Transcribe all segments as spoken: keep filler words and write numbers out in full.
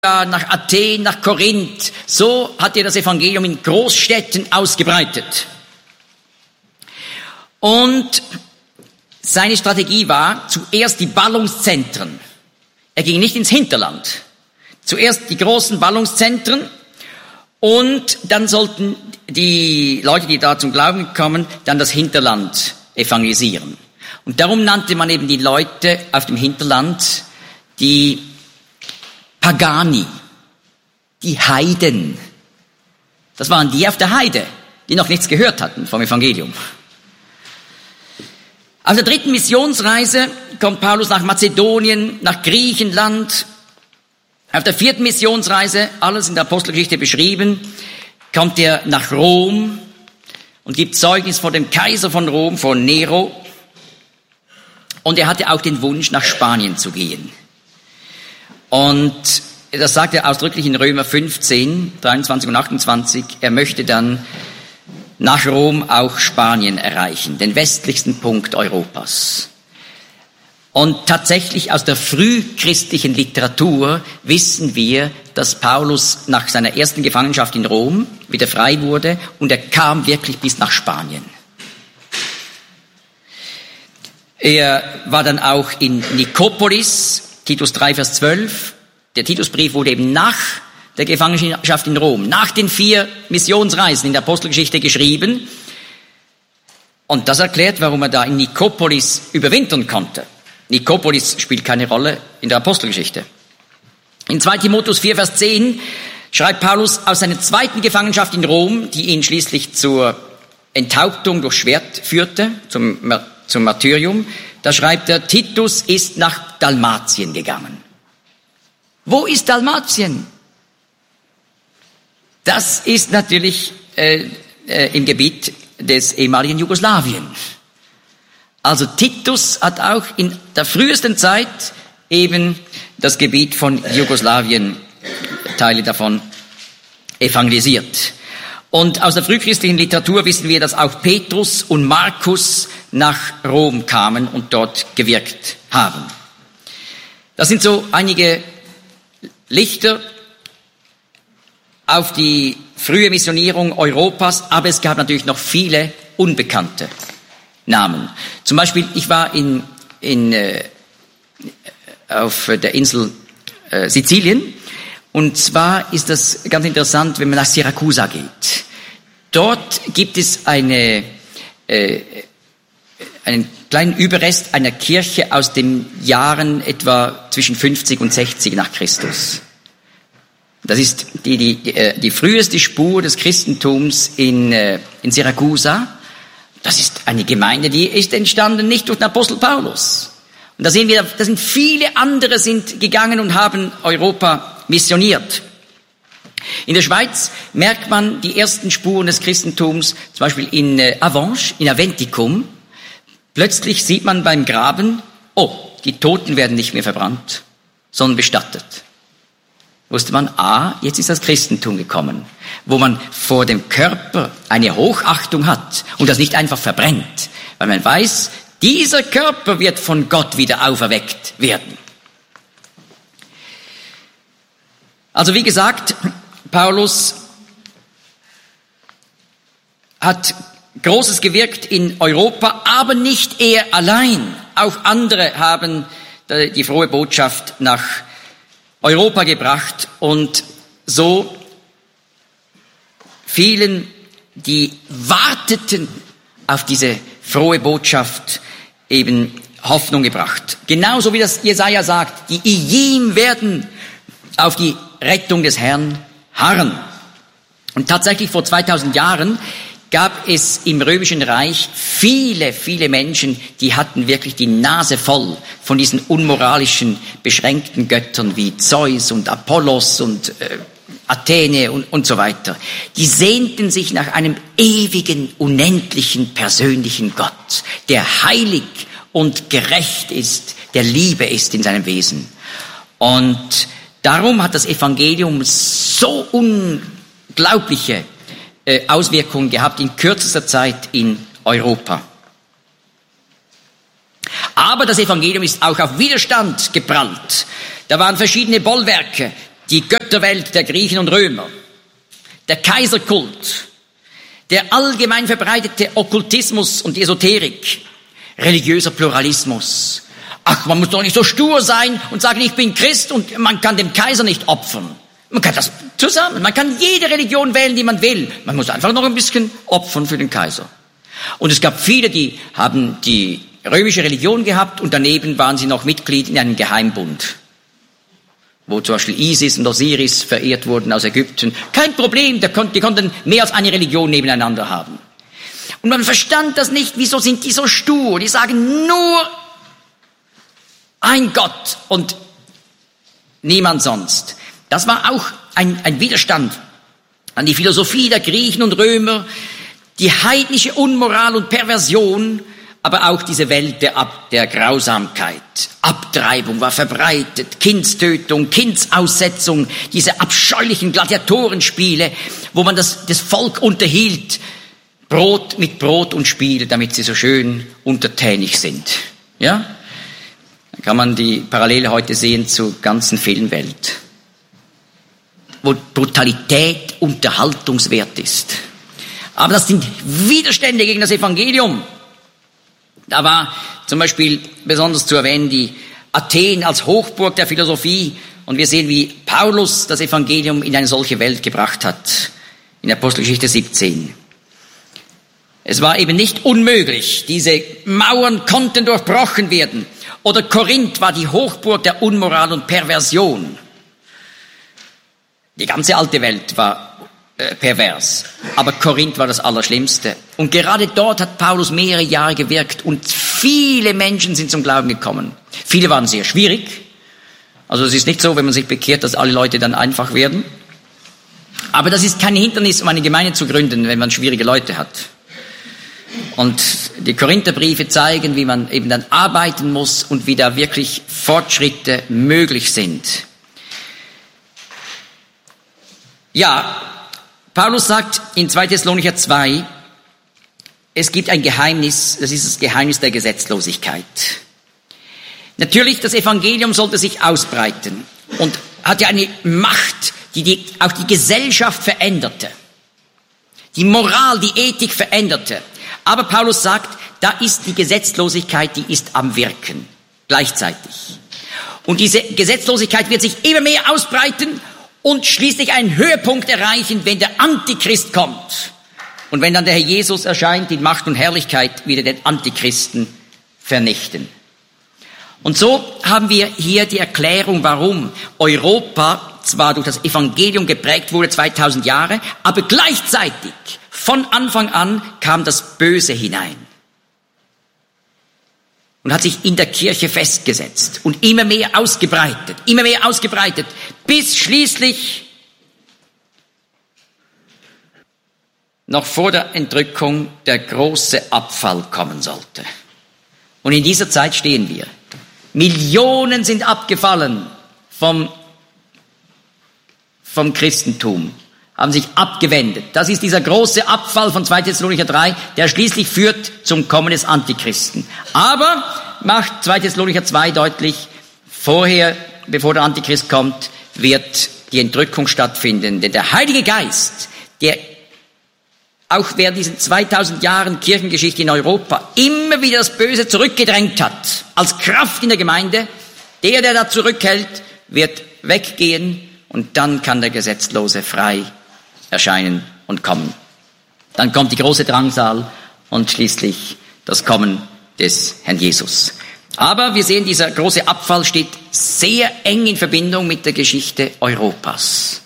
nach Athen, nach Korinth. So hat er das Evangelium in Großstädten ausgebreitet. Und seine Strategie war zuerst die Ballungszentren. Er ging nicht ins Hinterland. Zuerst die großen Ballungszentren und dann sollten die Leute, die da zum Glauben kommen, dann das Hinterland evangelisieren. Und darum nannte man eben die Leute auf dem Hinterland die Pagani, die Heiden. Das waren die auf der Heide, die noch nichts gehört hatten vom Evangelium. Auf der dritten Missionsreise kommt Paulus nach Mazedonien, nach Griechenland. Auf der vierten Missionsreise, alles in der Apostelgeschichte beschrieben, kommt er nach Rom und gibt Zeugnis vor dem Kaiser von Rom, vor Nero. Und er hatte auch den Wunsch, nach Spanien zu gehen. Und das sagt er ausdrücklich in Römer fünfzehn, dreiundzwanzig und achtundzwanzig. Er möchte dann nach Rom auch Spanien erreichen, den westlichsten Punkt Europas. Und tatsächlich aus der frühchristlichen Literatur wissen wir, dass Paulus nach seiner ersten Gefangenschaft in Rom wieder frei wurde und er kam wirklich bis nach Spanien. Er war dann auch in Nikopolis, Titus drei, Vers zwölf. Der Titusbrief wurde eben nach der Gefangenschaft in Rom, nach den vier Missionsreisen in der Apostelgeschichte geschrieben. Und das erklärt, warum er da in Nikopolis überwintern konnte. Nikopolis spielt keine Rolle in der Apostelgeschichte. In zweiter Timotheus vier, Vers zehn schreibt Paulus aus seiner zweiten Gefangenschaft in Rom, die ihn schließlich zur Enthauptung durch Schwert führte, zum, zum Martyrium. Da schreibt er, Titus ist nach Dalmatien gegangen. Wo ist Dalmatien? Das ist natürlich äh, äh, im Gebiet des ehemaligen Jugoslawien. Also Titus hat auch in der frühesten Zeit eben das Gebiet von Jugoslawien, Teile davon, evangelisiert. Und aus der frühchristlichen Literatur wissen wir, dass auch Petrus und Markus nach Rom kamen und dort gewirkt haben. Das sind so einige Lichter auf die frühe Missionierung Europas, aber es gab natürlich noch viele unbekannte Namen. Zum Beispiel, ich war in, in, äh, auf der Insel äh, Sizilien und zwar ist das ganz interessant, wenn man nach Syrakusa geht. Dort gibt es eine, äh, einen kleinen Überrest einer Kirche aus den Jahren etwa zwischen fünfzig und sechzig nach Christus. Das ist die, die, die, die früheste Spur des Christentums in, in Syrakusa. Das ist eine Gemeinde, die ist entstanden nicht durch den Apostel Paulus. Und da sehen wir, da sind viele andere sind gegangen und haben Europa missioniert. In der Schweiz merkt man die ersten Spuren des Christentums, zum Beispiel in Avanches, in Aventicum. Plötzlich sieht man beim Graben, oh, die Toten werden nicht mehr verbrannt, sondern bestattet. Wusste man, ah, jetzt ist das Christentum gekommen, wo man vor dem Körper eine Hochachtung hat und das nicht einfach verbrennt, weil man weiß, dieser Körper wird von Gott wieder auferweckt werden. Also wie gesagt, Paulus hat Großes gewirkt in Europa, aber nicht er allein. Auch andere haben die frohe Botschaft nach Europa gebracht und so vielen, die warteten auf diese frohe Botschaft, eben Hoffnung gebracht. Genauso wie das Jesaja sagt, die Ijim werden auf die Rettung des Herrn harren. Und tatsächlich vor zweitausend Jahren gab es im Römischen Reich viele, viele Menschen, die hatten wirklich die Nase voll von diesen unmoralischen, beschränkten Göttern wie Zeus und Apollos und äh, Athene und, und so weiter. Die sehnten sich nach einem ewigen, unendlichen, persönlichen Gott, der heilig und gerecht ist, der Liebe ist in seinem Wesen. Und darum hat das Evangelium so unglaubliche Auswirkungen gehabt in kürzester Zeit in Europa. Aber das Evangelium ist auch auf Widerstand geprallt. Da waren verschiedene Bollwerke, die Götterwelt der Griechen und Römer, der Kaiserkult, der allgemein verbreitete Okkultismus und die Esoterik, religiöser Pluralismus. Ach, man muss doch nicht so stur sein und sagen, ich bin Christ und man kann dem Kaiser nicht opfern. Man kann das zusammen, man kann jede Religion wählen, die man will. Man muss einfach noch ein bisschen opfern für den Kaiser. Und es gab viele, die haben die römische Religion gehabt und daneben waren sie noch Mitglied in einem Geheimbund, wo zum Beispiel Isis und Osiris verehrt wurden aus Ägypten. Kein Problem, die konnten mehr als eine Religion nebeneinander haben. Und man verstand das nicht, wieso sind die so stur? Die sagen nur ein Gott und niemand sonst. Das war auch ein, ein Widerstand an die Philosophie der Griechen und Römer, die heidnische Unmoral und Perversion, aber auch diese Welt der, Ab- der Grausamkeit. Abtreibung war verbreitet, Kindstötung, Kindsaussetzung, diese abscheulichen Gladiatorenspiele, wo man das, das Volk unterhielt, Brot mit Brot und Spiel, damit sie so schön untertänig sind. Ja? Da kann man die Parallele heute sehen zur ganzen Filmwelt, wo Brutalität unterhaltungswert ist. Aber das sind Widerstände gegen das Evangelium. Da war zum Beispiel besonders zu erwähnen die Athen als Hochburg der Philosophie. Und wir sehen, wie Paulus das Evangelium in eine solche Welt gebracht hat. In Apostelgeschichte siebzehn. Es war eben nicht unmöglich. Diese Mauern konnten durchbrochen werden. Oder Korinth war die Hochburg der Unmoral und Perversion. Die ganze alte Welt war äh, pervers. Aber Korinth war das Allerschlimmste. Und gerade dort hat Paulus mehrere Jahre gewirkt und viele Menschen sind zum Glauben gekommen. Viele waren sehr schwierig. Also es ist nicht so, wenn man sich bekehrt, dass alle Leute dann einfach werden. Aber das ist kein Hindernis, um eine Gemeinde zu gründen, wenn man schwierige Leute hat. Und die Korintherbriefe zeigen, wie man eben dann arbeiten muss und wie da wirklich Fortschritte möglich sind. Ja, Paulus sagt in zwei Thessalonicher zwei, es gibt ein Geheimnis, das ist das Geheimnis der Gesetzlosigkeit. Natürlich, das Evangelium sollte sich ausbreiten und hatte eine Macht, die, die auch die Gesellschaft veränderte, die Moral, die Ethik veränderte. Aber Paulus sagt, da ist die Gesetzlosigkeit, die ist am Wirken, gleichzeitig. Und diese Gesetzlosigkeit wird sich immer mehr ausbreiten und schließlich einen Höhepunkt erreichen, wenn der Antichrist kommt. Und wenn dann der Herr Jesus erscheint, in Macht und Herrlichkeit wieder den Antichristen vernichten. Und so haben wir hier die Erklärung, warum Europa zwar durch das Evangelium geprägt wurde, zweitausend Jahre, aber gleichzeitig von Anfang an kam das Böse hinein und hat sich in der Kirche festgesetzt und immer mehr ausgebreitet, immer mehr ausgebreitet, bis schließlich noch vor der Entrückung der große Abfall kommen sollte. Und in dieser Zeit stehen wir. Millionen sind abgefallen vom, vom Christentum, haben sich abgewendet. Das ist dieser große Abfall von zwei Thessalonicher drei, der schließlich führt zum Kommen des Antichristen. Aber macht zwei Thessalonicher zwei deutlich, vorher, bevor der Antichrist kommt, wird die Entrückung stattfinden. Denn der Heilige Geist, der auch während diesen zweitausend Jahren Kirchengeschichte in Europa immer wieder das Böse zurückgedrängt hat, als Kraft in der Gemeinde, der, der da zurückhält, wird weggehen und dann kann der Gesetzlose frei erscheinen und kommen. Dann kommt die große Drangsal und schließlich das Kommen des Herrn Jesus. Aber wir sehen, dieser große Abfall steht sehr eng in Verbindung mit der Geschichte Europas.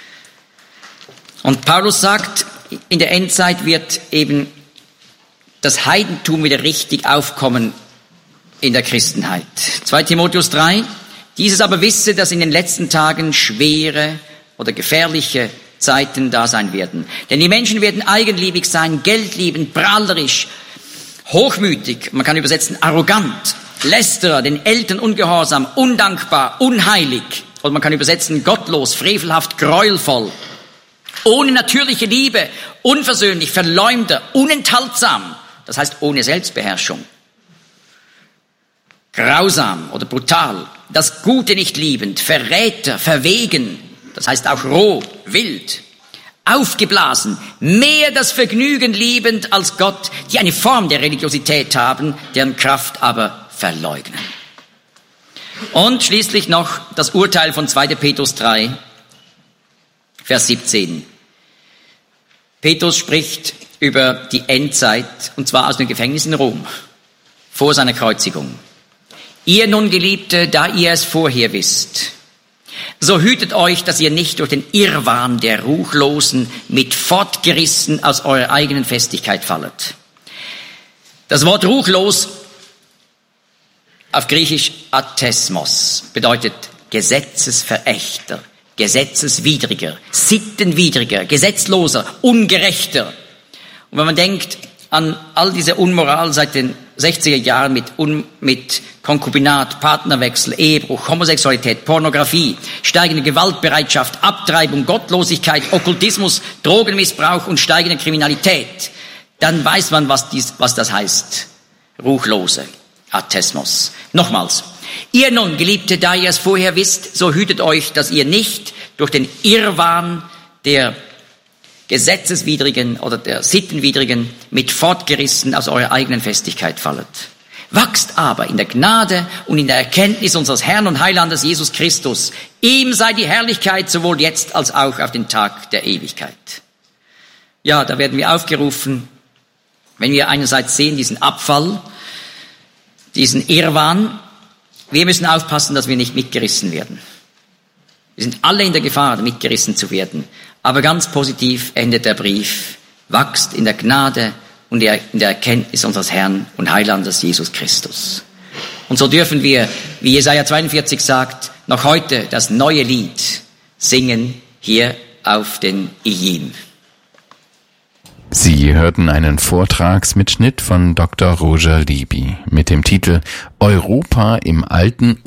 Und Paulus sagt, in der Endzeit wird eben das Heidentum wieder richtig aufkommen in der Christenheit. zwei Timotheus drei. Dieses aber wisse, dass in den letzten Tagen schwere oder gefährliche Zeiten da sein werden. Denn die Menschen werden eigenliebig sein, geldliebend, prahlerisch, hochmütig, man kann übersetzen arrogant, lästerer, den Eltern ungehorsam, undankbar, unheilig. Oder man kann übersetzen gottlos, frevelhaft, gräuelvoll. Ohne natürliche Liebe, unversöhnlich, Verleumder, unenthaltsam, das heißt ohne Selbstbeherrschung, grausam oder brutal, das Gute nicht liebend, Verräter, verwegen, das heißt auch roh, wild, aufgeblasen, mehr das Vergnügen liebend als Gott, die eine Form der Religiosität haben, deren Kraft aber verleugnen. Und schließlich noch das Urteil von zweiter Petrus drei, Vers siebzehn. Petrus spricht über die Endzeit, und zwar aus dem Gefängnis in Rom, vor seiner Kreuzigung. Ihr nun, Geliebte, da ihr es vorher wisst, so hütet euch, dass ihr nicht durch den Irrwahn der Ruchlosen mit fortgerissen aus eurer eigenen Festigkeit fallet. Das Wort ruchlos auf Griechisch Athesmos bedeutet Gesetzesverächter, Gesetzeswidriger, Sittenwidriger, Gesetzloser, Ungerechter. Und wenn man denkt an all diese Unmoral seit den sechziger Jahren mit, Un- mit Konkubinat, Partnerwechsel, Ehebruch, Homosexualität, Pornografie, steigende Gewaltbereitschaft, Abtreibung, Gottlosigkeit, Okkultismus, Drogenmissbrauch und steigende Kriminalität, dann weiß man, was, dies, was das heißt. Ruchlose, Athesmos. Nochmals. Ihr nun, Geliebte, da ihr es vorher wisst, so hütet euch, dass ihr nicht durch den Irrwahn der Gesetzeswidrigen oder der Sittenwidrigen mit fortgerissen aus eurer eigenen Festigkeit fallet. Wachst aber in der Gnade und in der Erkenntnis unseres Herrn und Heilandes Jesus Christus. Ihm sei die Herrlichkeit sowohl jetzt als auch auf den Tag der Ewigkeit. Ja, da werden wir aufgerufen, wenn wir einerseits sehen diesen Abfall, diesen Irrwahn, wir müssen aufpassen, dass wir nicht mitgerissen werden. Wir sind alle in der Gefahr, mitgerissen zu werden. Aber ganz positiv endet der Brief. Wachst in der Gnade und in der Erkenntnis unseres Herrn und Heilandes Jesus Christus. Und so dürfen wir, wie Jesaja zweiundvierzig sagt, noch heute das neue Lied singen hier auf den Ijim. Sie hörten einen Vortragsmitschnitt von Doktor Roger Libby mit dem Titel Europa im alten